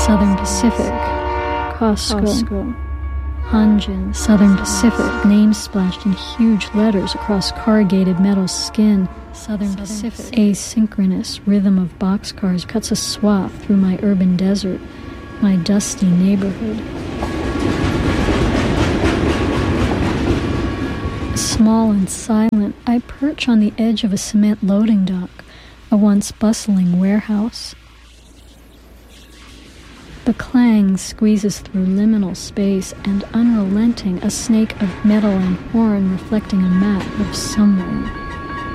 Southern Pacific. Costco. Hanjin, Southern Pacific, names splashed in huge letters across corrugated metal skin. Southern Pacific. Asynchronous rhythm of boxcars cuts a swath through my urban desert, my dusty neighborhood. Small and silent, I perch on the edge of a cement loading dock, a once bustling warehouse. The clang squeezes through liminal space, and unrelenting, a snake of metal and horn reflecting a map of somewhere.